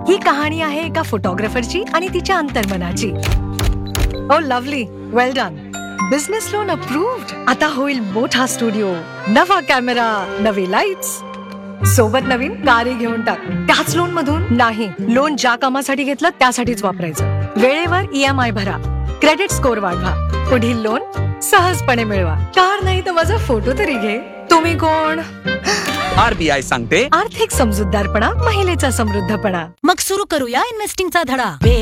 ही कहाणी आहे एका फोटोग्राफरची आणि तिच्या अंतर्मनाची. ओ लवली, वेल डन. Business loan approved. आता होईल मोठा स्टुडिओ, नवा कॅमेरा, नवी लाईट्स, सोबत नवीन कारही घेऊन टाक. त्याच लोन मधून नाही. लोन ज्या कामासाठी घेतलं त्यासाठीच वापरायचं. वेळेवर EMI भरा, क्रेडिट स्कोअर वाढवा, पुढील लोन सहजपणे मिळवा. कार नाही तर माझा फोटो तरी घे. तुम्ही कोण? RBI सांगते, आर्थिक समजूतदारपणा महिलेचा समृद्धपणा. मग सुरू करूया इन्व्हेस्टिंगचा धडा.